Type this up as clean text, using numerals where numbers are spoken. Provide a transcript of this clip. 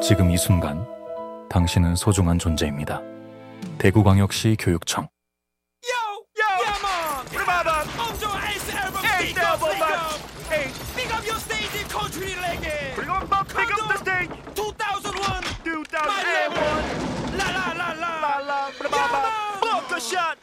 지금 이 순간 당신은 소중한 존재입니다. 대구광역시 교육청. Pick up your stage in country reggae. Pick up the stage. 2001. 2001. La la la la. La la, blah, blah, blah. Buckshot.